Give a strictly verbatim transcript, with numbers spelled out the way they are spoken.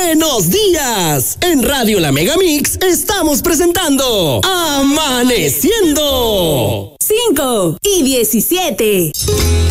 ¡Buenos días! En Radio La Megamix estamos presentando Amaneciendo. cinco y diecisiete.